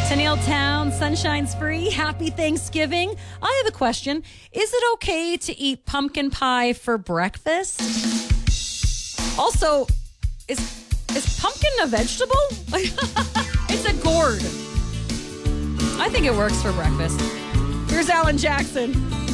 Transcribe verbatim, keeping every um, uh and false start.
Tenille Town, sunshine's free. Happy Thanksgiving. I have a question. Is it okay to eat pumpkin pie for breakfast? Also, is is pumpkin a vegetable? It's a gourd. I think it works for breakfast. Here's Alan Jackson.